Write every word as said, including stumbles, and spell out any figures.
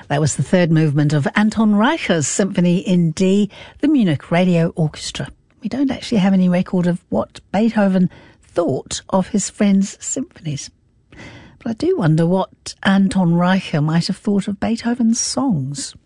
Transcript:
That was the third movement of Anton Reicher's Symphony in D, the Munich Radio Orchestra. We don't actually have any record of what Beethoven thought of his friends' symphonies. But I do wonder what Anton Reicher might have thought of Beethoven's songs.